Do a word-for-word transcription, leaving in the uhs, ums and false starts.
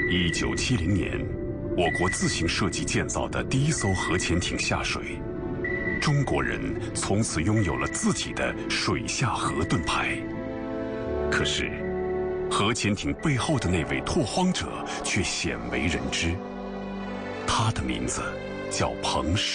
一九七零年，我国自行设计建造的第一艘核潜艇下水，中国人从此拥有了自己的水下核盾牌。可是，核潜艇背后的那位拓荒者却鲜为人知，他的名字叫彭氏。